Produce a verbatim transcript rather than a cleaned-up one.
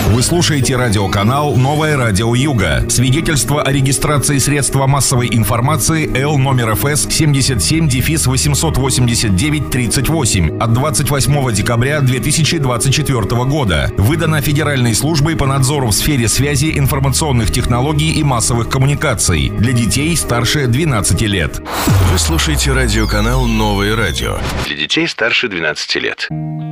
Вы слушаете радиоканал «Новое радио Юга». Свидетельство о регистрации средства массовой информации Л номер эф эс семьдесят семь восемьсот восемьдесят девять тридцать восемь от двадцать восьмого декабря две тысячи двадцать четвёртого года. Выдано Федеральной службой по надзору в сфере связи, информационных технологий и массовых коммуникаций для детей старше двенадцати лет. Вы слушаете радиоканал «Новое радио» для детей старше двенадцати лет.